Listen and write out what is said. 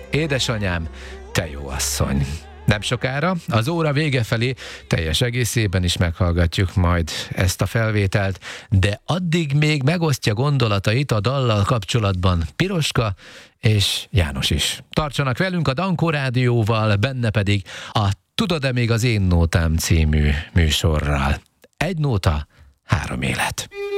Édesanyám, te jó asszony. Nem sokára, az óra vége felé teljes egészében is meghallgatjuk majd ezt a felvételt, de addig még megosztja gondolatait a dallal kapcsolatban Piroska és János is. Tartsanak velünk a Dankó Rádióval, benne pedig a Tudod-e még az én nótám című műsorral. Egy nóta, 3 élet.